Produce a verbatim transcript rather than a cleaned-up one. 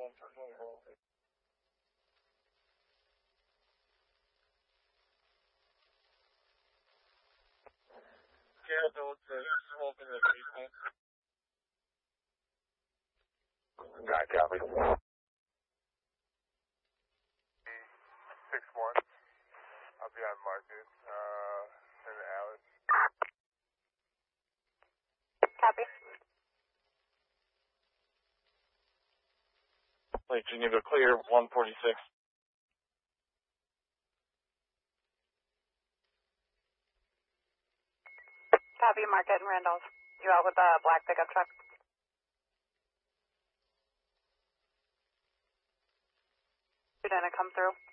Got copy. six one. I'll be on market. Uh, in the alley. Copy. Lake Geneva clear, one forty-six. Copy, Market and Randolph. You out with the black pickup truck? You're gonna come through?